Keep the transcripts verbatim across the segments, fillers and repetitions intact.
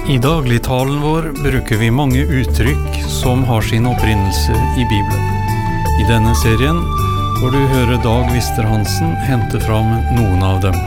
I dagligtalen vår bruker vi mange uttrykk som har sin opprinnelse i Bibelen. I denne serien får du høre Dag Wister Hansen hente fram noen av dem.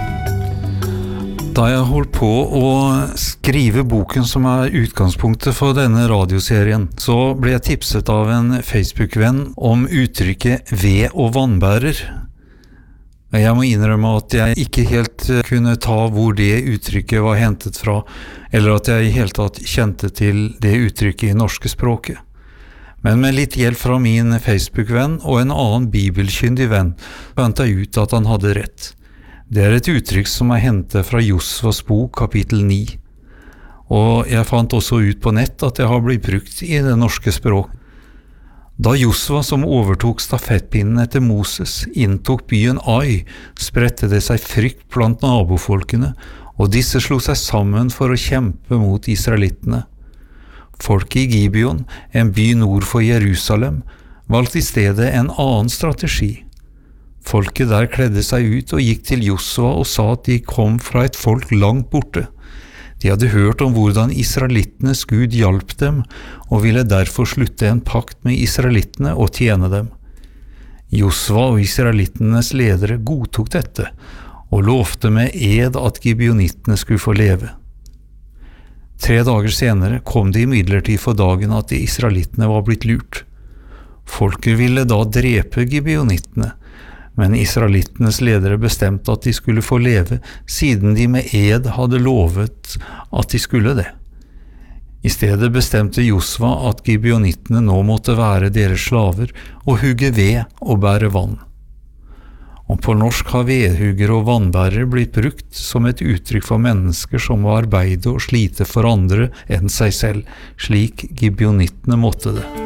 Da jeg holdt på å skrive boken som er utgangspunktet for denne radioserien, så ble jeg tipset av en Facebook-venn om uttrykket ved- og vannbærer. Jeg må innrømme at jeg ikke helt kunne ta hvor det uttrykket var hentet fra, eller at jeg i hele tatt kjente til det uttrykket i norske språket. Men med litt hjelp fra min Facebook-venn og en annen bibelkyndig venn, fant jeg ut at han hadde rett. Det er et uttrykk som er hentet fra Josvas bok, kapittel ni. Og jeg fant også ut på nett at det har blitt brukt i det norske språk. Da Josva som overtok stafettpinnen etter Moses inntok byen Ai, spredte det seg frykt blant nabofolkene, og disse slo seg sammen for å kjempe mot israelittene. Folket i Gibeon, en by nord for Jerusalem, valgte i stedet en annen strategi. Folket der kledde seg ut og gikk til Josva og sa at de kom fra et folk langt borte. De hadde hørt om hvordan israelittenes Gud hjalp dem, og ville derfor slutte en pakt med israelittene og tjene dem. Josva og israelittenes ledere godtok dette, og lovte med ed at gibeonittene skulle få leve. Tre dager senere kom det imidlertid for dagen at de israelittene var blitt lurt. Folket ville da drepe gibeonittene, men israelittenes ledere bestemte at de skulle få leve, siden de med ed hadde lovet at de skulle det. I stedet bestemte Josva at gibeonittene nå måtte være deres slaver og hugge ved og bære vann. Og på norsk har vedhugger og vannbærere blitt brukt som et uttrykk for mennesker som må arbeide og slite for andre enn seg selv, slik gibeonittene måtte det.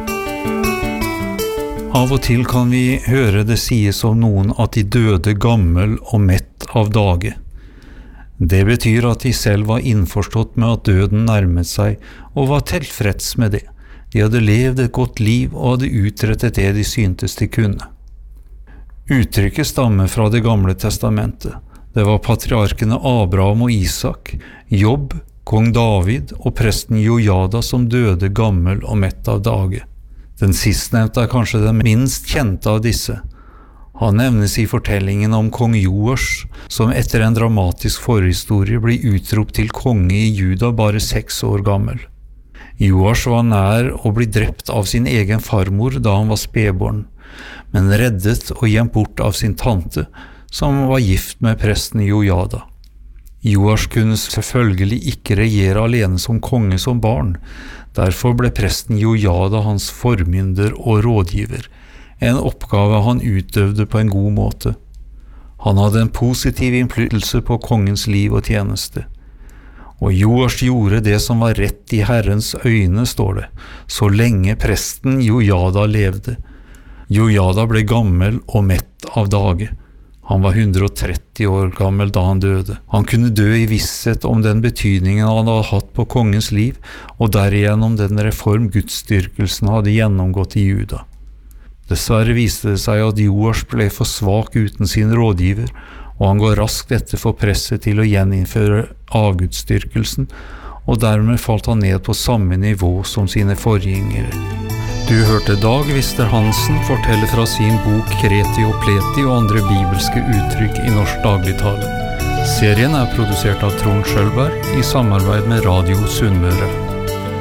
Av og til kan vi høre det sies om noen at de døde gammel og mett av dage. Det betyr at de selv var innforstått med at døden nærmet seg, og var tilfreds med det. De hadde levd et godt liv og hadde utrettet det de syntes de kunne. Uttrykket stammer fra det gamle testamentet. Det var patriarkene Abraham og Isak, Jobb, kong David og presten Jojada som døde gammel og mett av dage. Den sistnevnte er kanskje den minst kjente av disse. Han nevnes i fortellingen om kong Joash, som etter en dramatisk forhistorie ble utropt til konge i Juda bare seks år gammel. Joash var nær å bli drept av sin egen farmor da han var spedbarn, men reddet og gjemt bort av sin tante, som var gift med presten Jojada. Joash kunne selvfølgelig ikke regjere alene som konge som barn. Derfor ble presten Jojada hans formynder og rådgiver, en oppgave han utøvde på en god måte. Han hadde en positiv innflytelse på kongens liv og tjeneste. Og Joash gjorde det som var rett i Herrens øyne, står det, så lenge presten Jojada levde. Jojada ble gammel og mett av dage. Han var hundre og tretti år gammel da han døde. Han kunne dø i visshet om den betydningen han hadde hatt på kongens liv, og derigjennom den reform gudsdyrkelsen hadde gjennomgått i Juda. Dessverre viste det seg at Joash ble for svak uten sin rådgiver, og han går raskt etter for presset til å gjeninnføre avgudsdyrkelsen, og dermed falt han ned på samme nivå som sine forgjengere. Du hørte Dag Wister Hansen fortelle fra sin bok Kreti og Pleti og andre bibelske uttrykk i norsk dagligtale. Serien er produsert av Trond Skjølberg i samarbeid med Radio Sunnmøre.